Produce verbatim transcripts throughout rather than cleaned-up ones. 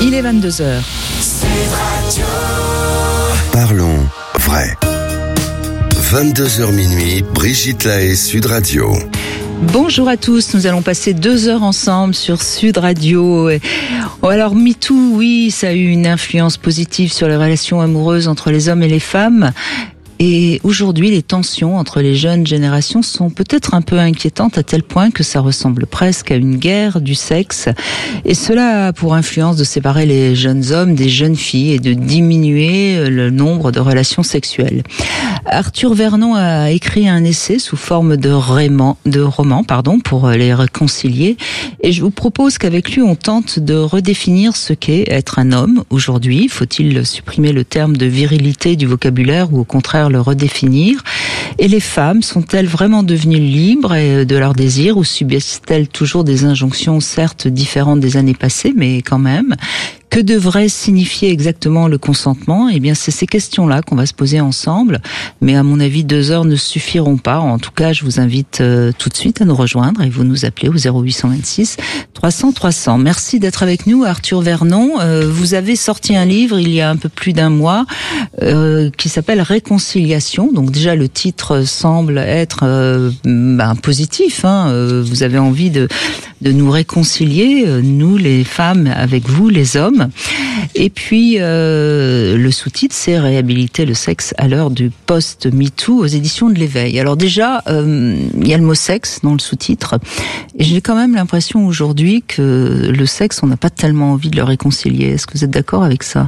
Il est vingt-deux heures. Parlons vrai. vingt-deux heures minuit, Brigitte Lahaie, Sud Radio. Bonjour à tous, nous allons passer deux heures ensemble sur Sud Radio. Alors MeToo, oui, ça a eu une influence positive sur les relations amoureuses entre les hommes et les femmes. Et aujourd'hui, les tensions entre les jeunes générations sont peut-être un peu inquiétantes à tel point que ça ressemble presque à une guerre du sexe. Et cela a pour influence de séparer les jeunes hommes des jeunes filles et de diminuer le nombre de relations sexuelles. Arthur Vernon a écrit un essai sous forme de, réman, de roman pardon, pour les réconcilier. Et je vous propose qu'avec lui, on tente de redéfinir ce qu'est être un homme aujourd'hui. Faut-il supprimer le terme de virilité du vocabulaire ou au contraire le redéfinir? Et les femmes sont-elles vraiment devenues libres de leurs désirs ou subissent-elles toujours des injonctions certes différentes des années passées, mais quand même? Que devrait signifier exactement le consentement? Eh bien, c'est ces questions-là qu'on va se poser ensemble. Mais à mon avis, deux heures ne suffiront pas. En tout cas, je vous invite euh, tout de suite à nous rejoindre et vous nous appelez au zéro huit cent vingt-six trois cents trois cents. Merci d'être avec nous, Arthur Vernon. Euh, vous avez sorti un livre il y a un peu plus d'un mois euh, qui s'appelle Réconciliation. Donc déjà, le titre semble être euh, ben, positif. Hein. Euh, vous avez envie de, de nous réconcilier, euh, nous les femmes, avec vous les hommes. Et puis, euh, le sous-titre, c'est « Réhabiliter le sexe à l'heure du post-MeToo » aux éditions de l'Éveil. Alors déjà, euh, il y a le mot « sexe » dans le sous-titre. Et j'ai quand même l'impression aujourd'hui que le sexe, on n'a pas tellement envie de le réconcilier. Est-ce que vous êtes d'accord avec ça?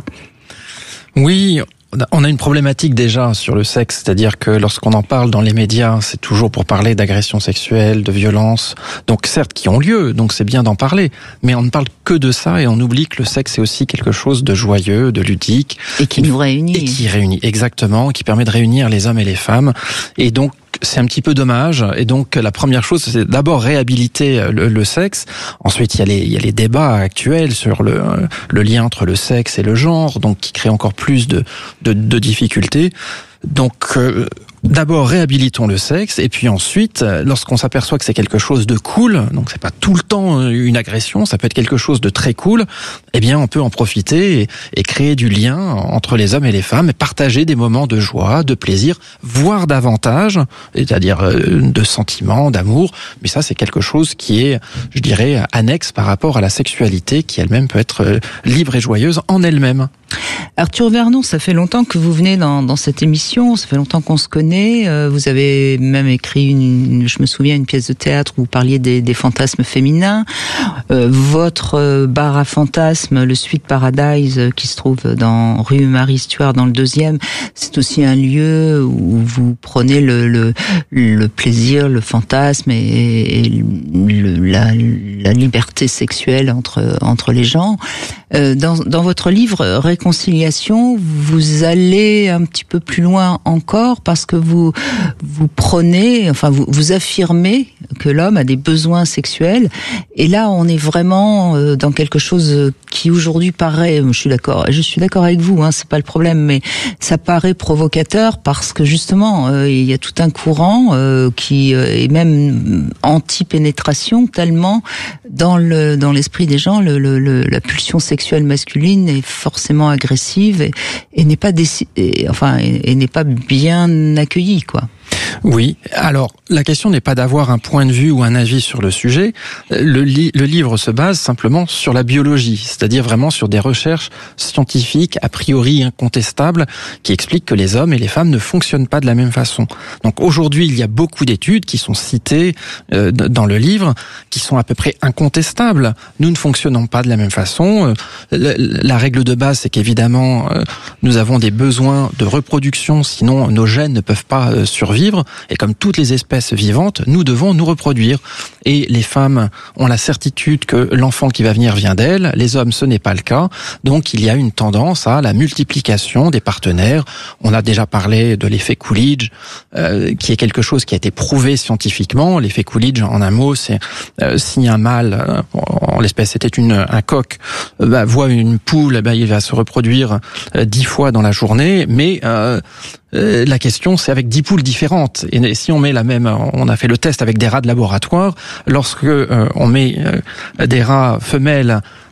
Oui. On a une problématique déjà sur le sexe, c'est-à-dire que lorsqu'on en parle dans les médias, c'est toujours pour parler d'agressions sexuelles, de violences, donc certes qui ont lieu, donc c'est bien d'en parler, mais on ne parle que de ça et on oublie que le sexe est aussi quelque chose de joyeux, de ludique. Et qui nous réunit. Et qui réunit, exactement, qui permet de réunir les hommes et les femmes. Et donc, c'est un petit peu dommage. Et donc, la première chose, c'est d'abord réhabiliter le, le sexe. Ensuite, il y a les, il y a les débats actuels sur le, le lien entre le sexe et le genre, donc qui créent encore plus de, de, de difficultés. Donc, euh, d'abord réhabilitons le sexe, et puis ensuite, lorsqu'on s'aperçoit que c'est quelque chose de cool, donc c'est pas tout le temps une agression, ça peut être quelque chose de très cool, eh bien on peut en profiter et, et créer du lien entre les hommes et les femmes, et partager des moments de joie, de plaisir, voire davantage, c'est-à-dire de sentiments, d'amour, mais ça c'est quelque chose qui est, je dirais, annexe par rapport à la sexualité, qui elle-même peut être libre et joyeuse en elle-même. Arthur Vernon, ça fait longtemps que vous venez dans, dans cette émission, ça fait longtemps qu'on se connaît. Euh, vous avez même écrit, une, une, je me souviens, une pièce de théâtre où vous parliez des, des fantasmes féminins. Euh, votre euh, bar à fantasmes, le Sweet Paradise, euh, qui se trouve dans rue Marie-Stuart, dans le deuxième, c'est aussi un lieu où vous prenez le, le, le plaisir, le fantasme et, et le, la, la liberté sexuelle entre, entre les gens. Euh, dans, dans votre livre Réconciliation, vous allez un petit peu plus loin encore parce que vous vous prenez, enfin vous, vous affirmez que l'homme a des besoins sexuels. Et là, on est vraiment euh, dans quelque chose qui aujourd'hui paraît, je suis d'accord, je suis d'accord avec vous, hein, c'est pas le problème, mais ça paraît provocateur parce que justement, euh, il y a tout un courant euh, qui euh, est même anti-pénétration tellement dans le dans l'esprit des gens, le, le, le la pulsion sexuelle masculine est forcément agressive et, et n'est pas déci- et, enfin et, et n'est pas bien accueillie, quoi. Oui, alors la question n'est pas d'avoir un point de vue ou un avis sur le sujet. Le, li- le livre se base simplement sur la biologie, c'est-à-dire vraiment sur des recherches scientifiques a priori incontestables qui expliquent que les hommes et les femmes ne fonctionnent pas de la même façon. Donc aujourd'hui, il y a beaucoup d'études qui sont citées euh, dans le livre, qui sont à peu près incontestables. Nous ne fonctionnons pas de la même façon. Euh, la, la règle de base, c'est qu'évidemment, euh, nous avons des besoins de reproduction, sinon nos gènes ne peuvent pas euh, survivre. Et comme toutes les espèces vivantes, nous devons nous reproduire. Et les femmes ont la certitude que l'enfant qui va venir vient d'elles. Les hommes, ce n'est pas le cas. Donc, il y a une tendance à la multiplication des partenaires. On a déjà parlé de l'effet Coolidge, euh, qui est quelque chose qui a été prouvé scientifiquement. L'effet Coolidge, en un mot, c'est euh, si un mâle, euh, en l'espèce c'était une un coq, euh, bah, voit une poule, bah, il va se reproduire euh, dix fois dans la journée. Mais euh, euh, la question, c'est avec dix poules différentes. Et si on met la même, on a fait le test avec des rats de laboratoire. Lorsque euh, on met euh, des rats femelles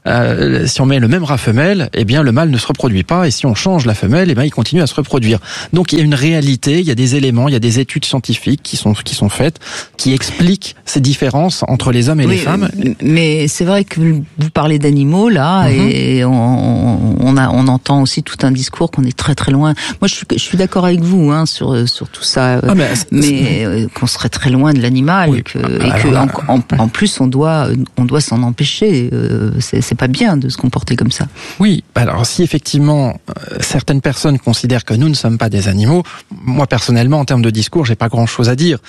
euh, si on met le même rat femelle, eh bien le mâle ne se reproduit pas, et si on change la femelle, eh bien il continue à se reproduire. Donc il y a une réalité, il y a des éléments, il y a des études scientifiques qui sont qui sont faites, qui expliquent ces différences entre les hommes et oui, les femmes. Mais c'est vrai que vous parlez d'animaux là, mm-hmm. et on, on a on entend aussi tout un discours qu'on est très très loin. Moi je suis je suis d'accord avec vous hein, sur sur tout ça, ah, mais, mais euh, qu'on serait très loin de l'animal, oui. et que, et que alors, en, en, en plus on doit on doit s'en empêcher. Euh, c'est, c'est pas bien de se comporter comme ça. Oui, alors si effectivement euh, certaines personnes considèrent que nous ne sommes pas des animaux, moi personnellement en termes de discours, j'ai pas grand-chose à dire.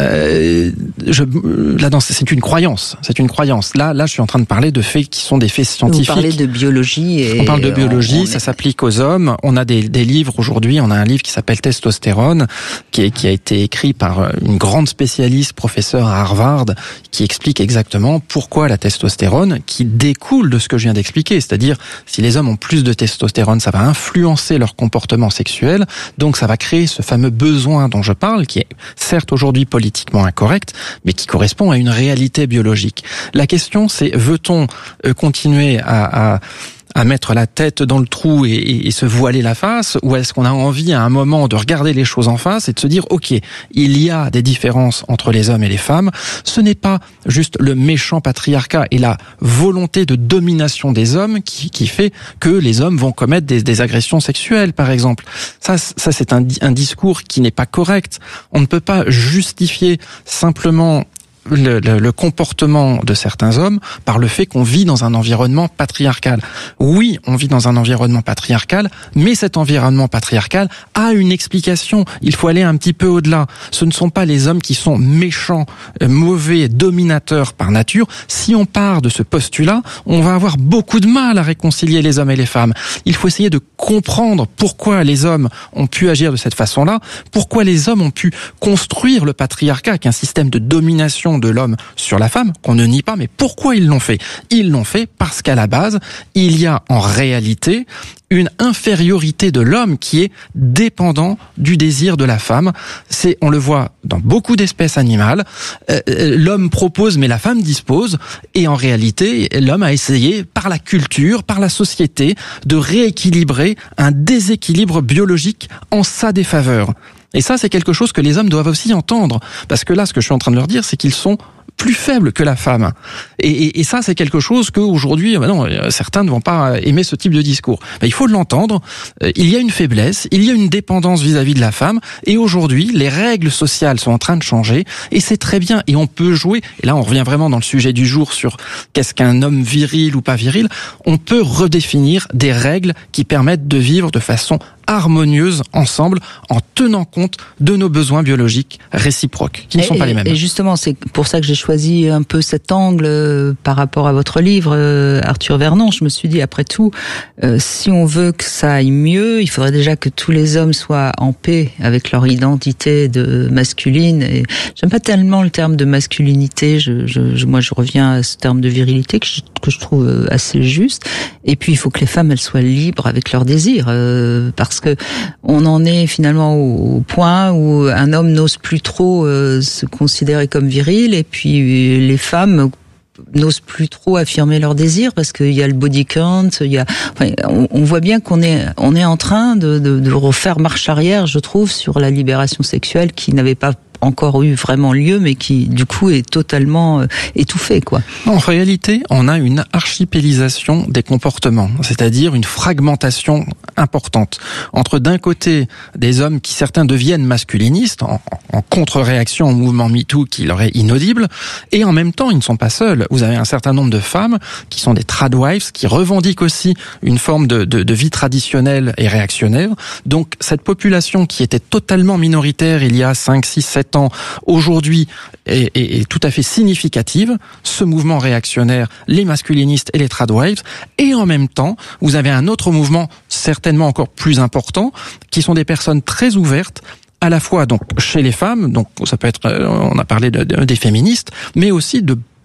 Euh, je, là, dans, c'est une croyance, c'est une croyance. Là, là, je suis en train de parler de faits qui sont des faits scientifiques. Vous parlez de biologie. Et on parle de biologie, on, on ça est... s'applique aux hommes. On a des, des livres aujourd'hui. On a un livre qui s'appelle Testostérone, qui, est, qui a été écrit par une grande spécialiste, professeure à Harvard, qui explique exactement pourquoi la testostérone, qui découle de ce que je viens d'expliquer. C'est-à-dire, si les hommes ont plus de testostérone, ça va influencer leur comportement sexuel. Donc, ça va créer ce fameux besoin dont je parle, qui est certes aujourd'hui politiquement incorrect, mais qui correspond à une réalité biologique. La question, c'est, veut-on continuer à, à à mettre la tête dans le trou et, et, et se voiler la face, ou est-ce qu'on a envie à un moment de regarder les choses en face et de se dire ok, il y a des différences entre les hommes et les femmes, ce n'est pas juste le méchant patriarcat et la volonté de domination des hommes qui, qui fait que les hommes vont commettre des, des agressions sexuelles par exemple. Ça, ça c'est un, un discours qui n'est pas correct. On ne peut pas justifier simplement Le, le, le comportement de certains hommes par le fait qu'on vit dans un environnement patriarcal. Oui, on vit dans un environnement patriarcal, mais cet environnement patriarcal a une explication. Il faut aller un petit peu au-delà. Ce ne sont pas les hommes qui sont méchants, mauvais, dominateurs par nature. Si on part de ce postulat, on va avoir beaucoup de mal à réconcilier les hommes et les femmes. Il faut essayer de comprendre pourquoi les hommes ont pu agir de cette façon-là, pourquoi les hommes ont pu construire le patriarcat, qui est un système de domination de l'homme sur la femme, qu'on ne nie pas, mais pourquoi ils l'ont fait? Ils l'ont fait parce qu'à la base, il y a en réalité une infériorité de l'homme qui est dépendant du désir de la femme. C'est, on le voit dans beaucoup d'espèces animales. Euh, l'homme propose, mais la femme dispose. Et en réalité, l'homme a essayé, par la culture, par la société, de rééquilibrer un déséquilibre biologique en sa défaveur. Et ça, c'est quelque chose que les hommes doivent aussi entendre. Parce que là, ce que je suis en train de leur dire, c'est qu'ils sont plus faibles que la femme. Et, et, et ça, c'est quelque chose qu'aujourd'hui, ben non, certains ne vont pas aimer ce type de discours. Ben, il faut l'entendre. Il y a une faiblesse, il y a une dépendance vis-à-vis de la femme. Et aujourd'hui, les règles sociales sont en train de changer. Et c'est très bien. Et on peut jouer. Et là, on revient vraiment dans le sujet du jour sur qu'est-ce qu'un homme viril ou pas viril. On peut redéfinir des règles qui permettent de vivre de façon harmonieuse ensemble en tenant compte de nos besoins biologiques réciproques qui ne sont et, pas les mêmes. Et justement, c'est pour ça que j'ai choisi un peu cet angle euh, par rapport à votre livre, euh, Arthur Vernon. Je me suis dit, après tout, euh, si on veut que ça aille mieux, il faudrait déjà que tous les hommes soient en paix avec leur identité de masculine. Et j'aime pas tellement le terme de masculinité. Je, je, je, moi, je reviens à ce terme de virilité que je, que je trouve assez juste. Et puis, il faut que les femmes, elles soient libres avec leurs désirs, euh, parce que on en est finalement au, au point où un homme n'ose plus trop euh, se considérer comme viril, et puis les femmes n'osent plus trop affirmer leurs désirs parce qu'il y a le body count, il y a, enfin, on, on voit bien qu'on est, on est en train de, de, de refaire marche arrière, je trouve, sur la libération sexuelle qui n'avait pas encore eu vraiment lieu, mais qui du coup est totalement euh, étouffé, quoi. En réalité, on a une archipélisation des comportements, c'est-à-dire une fragmentation importante entre d'un côté des hommes qui certains deviennent masculinistes en, en contre-réaction au mouvement MeToo qui leur est inaudible, et en même temps ils ne sont pas seuls. Vous avez un certain nombre de femmes qui sont des tradwives, qui revendiquent aussi une forme de, de, de vie traditionnelle et réactionnaire. Donc cette population qui était totalement minoritaire il y a cinq, six, sept ans, aujourd'hui est, est, est tout à fait significative, ce mouvement réactionnaire, les masculinistes et les tradwives, et en même temps, vous avez un autre mouvement certainement encore plus important, qui sont des personnes très ouvertes, à la fois donc chez les femmes, donc ça peut être, on a parlé de, de, des féministes, mais aussi de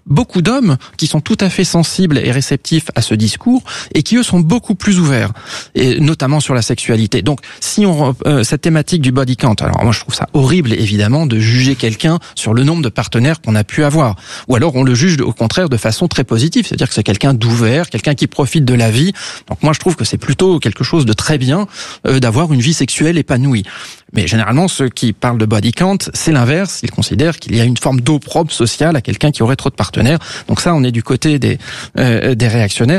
beaucoup d'hommes qui sont tout à fait sensibles et réceptifs à ce discours et qui eux sont beaucoup plus ouverts, et notamment sur la sexualité. Donc si on euh, cette thématique du body count, alors moi je trouve ça horrible évidemment de juger quelqu'un sur le nombre de partenaires qu'on a pu avoir, ou alors on le juge au contraire de façon très positive, c'est-à-dire que c'est quelqu'un d'ouvert, quelqu'un qui profite de la vie. Donc moi je trouve que c'est plutôt quelque chose de très bien euh, d'avoir une vie sexuelle épanouie. Mais généralement, ceux qui parlent de body count, c'est l'inverse. Ils considèrent qu'il y a une forme d'opprobre sociale à quelqu'un qui aurait trop de partenaires. Donc ça, on est du côté des euh, des réactionnaires.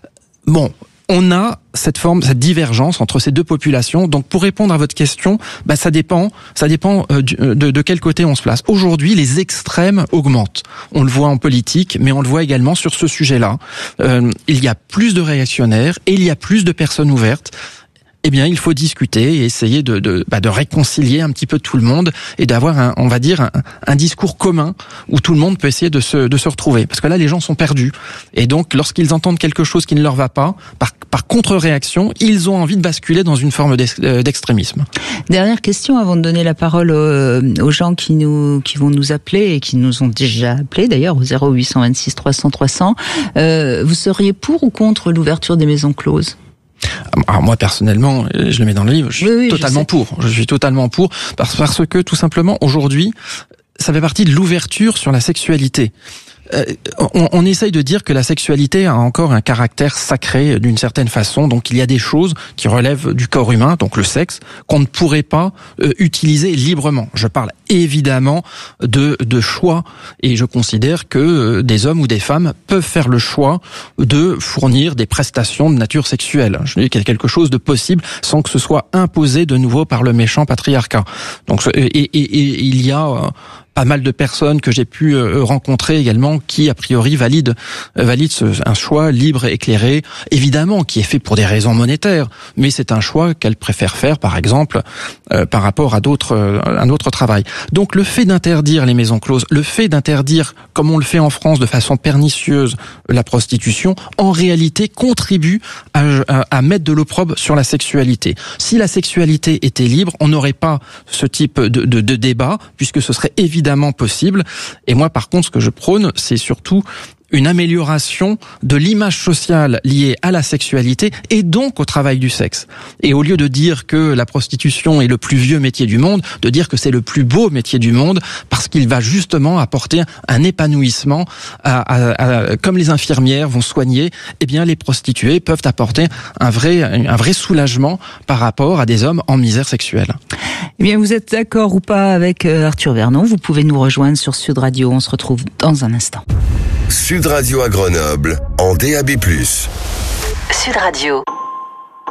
Bon, on a cette forme, cette divergence entre ces deux populations. Donc pour répondre à votre question, bah ça dépend, ça dépend euh, de, de quel côté on se place. Aujourd'hui, les extrêmes augmentent. On le voit en politique, mais on le voit également sur ce sujet-là. Euh, il y a plus de réactionnaires et il y a plus de personnes ouvertes. Eh bien, il faut discuter et essayer de de, bah, de réconcilier un petit peu tout le monde et d'avoir un, on va dire, un, un discours commun où tout le monde peut essayer de se de se retrouver. Parce que là, les gens sont perdus. Et donc, lorsqu'ils entendent quelque chose qui ne leur va pas, par par contre-réaction, ils ont envie de basculer dans une forme d'extrémisme. Dernière question avant de donner la parole aux, aux gens qui nous qui vont nous appeler et qui nous ont déjà appelés d'ailleurs au zéro huit cent vingt-six trois cents trois cents. Euh, vous seriez pour ou contre l'ouverture des maisons closes ? Alors moi personnellement, je le mets dans le livre, je suis oui, oui, totalement je pour. Je suis totalement pour parce, parce que tout simplement aujourd'hui, ça fait partie de l'ouverture sur la sexualité. Euh, on, on essaye de dire que la sexualité a encore un caractère sacré d'une certaine façon, donc il y a des choses qui relèvent du corps humain, donc le sexe, qu'on ne pourrait pas euh, utiliser librement. Je parle évidemment de, de choix, et je considère que euh, des hommes ou des femmes peuvent faire le choix de fournir des prestations de nature sexuelle. Je dis qu'il y a quelque chose de possible sans que ce soit imposé de nouveau par le méchant patriarcat. Donc, et, et, et, et il y a euh, pas mal de personnes que j'ai pu rencontrer également qui, a priori, valident, valident ce, un choix libre et éclairé, évidemment, qui est fait pour des raisons monétaires, mais c'est un choix qu'elles préfèrent faire, par exemple, euh, par rapport à d'autres, euh, un autre travail. Donc, le fait d'interdire les maisons closes, le fait d'interdire, comme on le fait en France, de façon pernicieuse, la prostitution, en réalité, contribue à, à, à mettre de l'opprobre sur la sexualité. Si la sexualité était libre, on n'aurait pas ce type de, de, de débat, puisque ce serait évident évidemment possible. Et moi, par contre, ce que je prône, c'est surtout une amélioration de l'image sociale liée à la sexualité et donc au travail du sexe. Et au lieu de dire que la prostitution est le plus vieux métier du monde, de dire que c'est le plus beau métier du monde parce qu'il va justement apporter un épanouissement à, à, à, comme les infirmières vont soigner, eh bien les prostituées peuvent apporter un vrai, un vrai soulagement par rapport à des hommes en misère sexuelle. Eh bien, vous êtes d'accord ou pas avec Arthur Vernon, vous pouvez nous rejoindre sur Sud Radio. On se retrouve dans un instant. Sud Radio à Grenoble, en D A B plus. Sud Radio.